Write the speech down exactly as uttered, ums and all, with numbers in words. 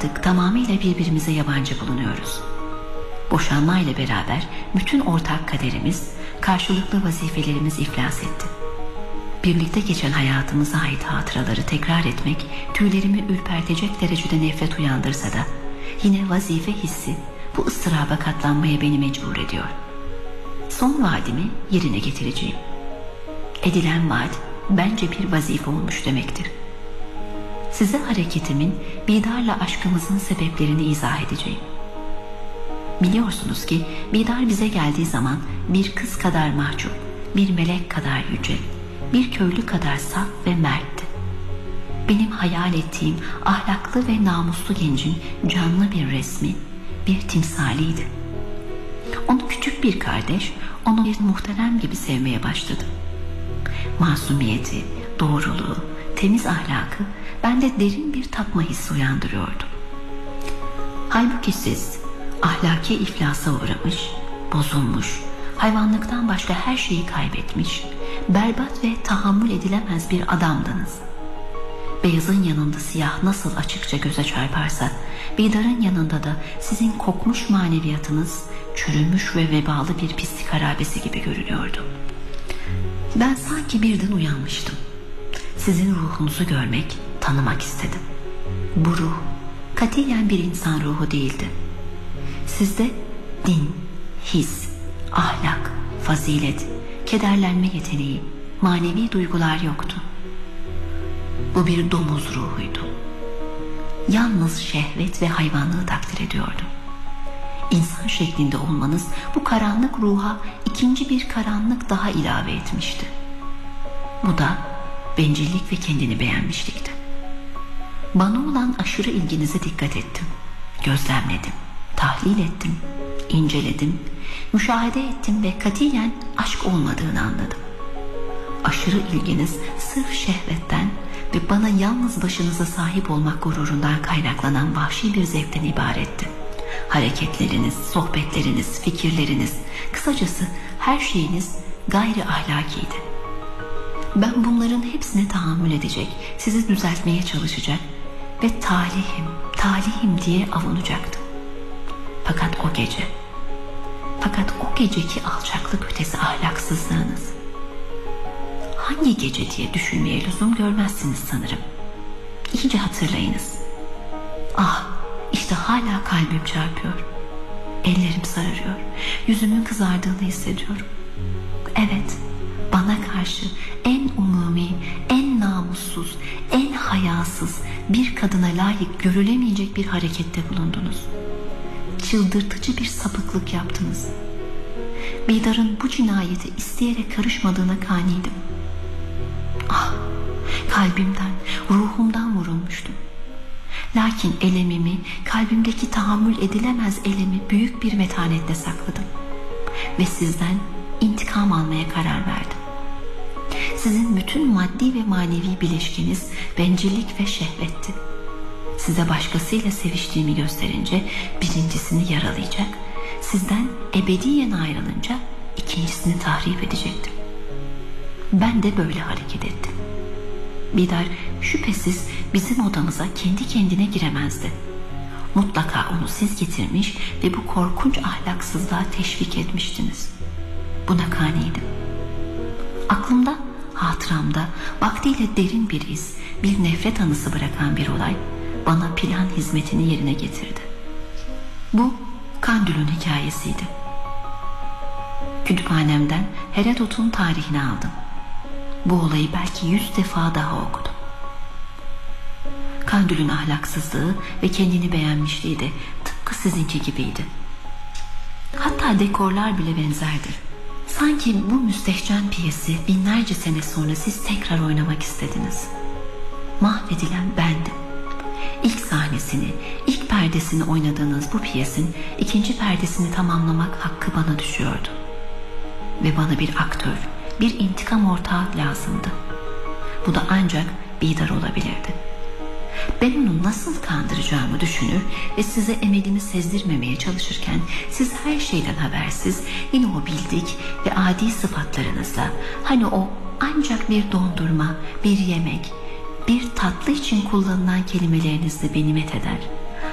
artık tamamıyla birbirimize yabancı bulunuyoruz. Boşanma ile beraber bütün ortak kaderimiz, karşılıklı vazifelerimiz iflas etti. Birlikte geçen hayatımıza ait hatıraları tekrar etmek tüylerimi ürpertecek derecede nefret uyandırsa da yine vazife hissi bu ıstıraba katlanmaya beni mecbur ediyor. Son vaadimi yerine getireceğim. Edilen vaat bence bir vazife olmuş demektir. Size hareketimin Bidar'la aşkımızın sebeplerini izah edeceğim. Biliyorsunuz ki Bidar bize geldiği zaman bir kız kadar mahcup, bir melek kadar yüce, bir köylü kadar saf ve mertti. Benim hayal ettiğim ahlaklı ve namuslu gencin canlı bir resmi, bir timsaliydi. Onu küçük bir kardeş, onu bir muhterem gibi sevmeye başladı. Masumiyeti, doğruluğu, temiz ahlakı bende derin bir tapma hissi uyandırıyordu. Halbuki siz ahlaki iflasa uğramış, bozulmuş, hayvanlıktan başka her şeyi kaybetmiş, berbat ve tahammül edilemez bir adamdınız. Beyazın yanında siyah nasıl açıkça göze çarparsa, Bidar'ın yanında da sizin kokmuş maneviyatınız çürümüş ve vebalı bir pislik harabesi gibi görünüyordu. Ben sanki birden uyanmıştım. Sizin ruhunuzu görmek, tanımak istedim. Bu ruh katiyen bir insan ruhu değildi. Sizde din, his, ahlak, fazilet, kederlenme yeteneği, manevi duygular yoktu. Bu bir domuz ruhuydu. Yalnız şehvet ve hayvanlığı takdir ediyordu. İnsan şeklinde olmanız bu karanlık ruha ikinci bir karanlık daha ilave etmişti. Bu da bencillik ve kendini beğenmişlikti. Bana olan aşırı ilginize dikkat ettim. Gözlemledim, tahlil ettim, inceledim, müşahede ettim ve katiyen aşk olmadığını anladım. Aşırı ilginiz sırf şehvetten ve bana yalnız başınıza sahip olmak gururundan kaynaklanan vahşi bir zevkten ibaretti. Hareketleriniz, sohbetleriniz, fikirleriniz, kısacası her şeyiniz gayri ahlakiydi. Ben bunların hepsine tahammül edecek, sizi düzeltmeye çalışacak ve talihim, talihim diye avunacaktım. Fakat o gece, fakat o geceki alçaklık ötesi ahlaksızlığınız, hangi gece diye düşünmeye lüzum görmezsiniz sanırım. İyice hatırlayınız. Ah, işte hala kalbim çarpıyor. Ellerim sararıyor. Yüzümün kızardığını hissediyorum. Evet, bana karşı en umumi, en namussuz, en hayasız, bir kadına layık görülemeyecek bir harekette bulundunuz. Çıldırtıcı bir sapıklık yaptınız. Bidar'ın bu cinayete isteyerek karışmadığına kaniydim. Ah, kalbimden, ruhumdan vurulmuştum. Lakin elemimi, kalbimdeki tahammül edilemez elemi büyük bir metanetle sakladım. Ve sizden intikam almaya karar verdim. Sizin bütün maddi ve manevi bileşkiniz bencillik ve şehvetti. Size başkasıyla seviştiğimi gösterince birincisini yaralayacak, sizden ebediyen ayrılınca ikincisini tahrip edecektim. Ben de böyle hareket ettim. Bidar şüphesiz bizim odamıza kendi kendine giremezdi. Mutlaka onu siz getirmiş ve bu korkunç ahlaksızlığa teşvik etmiştiniz. Buna kaniydim. Aklımda, hatıramda vaktiyle derin bir his, bir nefret anısı bırakan bir olay bana plan hizmetini yerine getirdi. Bu Kandül'ün hikayesiydi. Kütüphanemden Herodot'un tarihini aldım. Bu olayı belki yüz defa daha okudum. Kandül'ün ahlaksızlığı ve kendini beğenmişliği de tıpkı sizinki gibiydi. Hatta dekorlar bile benzerdi. Sanki bu müstehcen piyesi binlerce sene sonra siz tekrar oynamak istediniz. Mahvedilen bendim. İlk sahnesini, ilk perdesini oynadığınız bu piyesin ikinci perdesini tamamlamak hakkı bana düşüyordu. Ve bana bir aktör, bir intikam ortağı lazımdı. Bu da ancak Bidar olabilirdi. Ben onu nasıl kandıracağımı düşünür ve size emelimi sezdirmemeye çalışırken siz her şeyden habersiz yine o bildik ve adi sıfatlarınızla, hani o ancak bir dondurma, bir yemek, bir tatlı için kullanılan kelimelerinizle beni met eder.